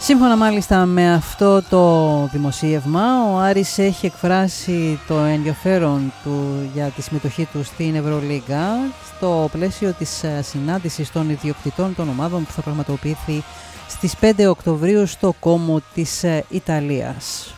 Σύμφωνα μάλιστα με αυτό το δημοσίευμα, ο Άρης έχει εκφράσει το ενδιαφέρον του για τη συμμετοχή του στην Ευρωλίγκα στο πλαίσιο της συνάντησης των ιδιοκτητών των ομάδων που θα πραγματοποιηθεί στις 5 Οκτωβρίου στο Κόμο της Ιταλίας.